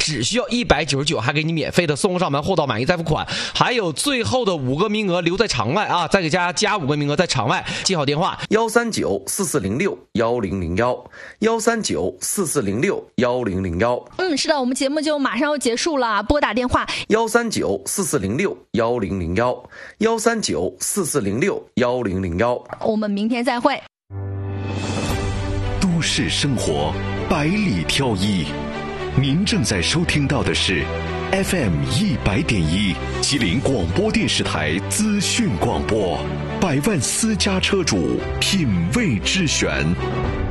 只需要199，还给你免费的送货上门，货到满意再付款。还有最后的5个名额留在场外啊，再给加5个名额在场外。记好电话 13944061001，13944061001。 是的，我们节目就马上要结束了，拨打电话 13944061001，13944061001。 我们明天再会。 都市生活百里挑一，您正在收听到的是 FM100.1吉林广播电视台资讯广播，百万私家车主品味之选。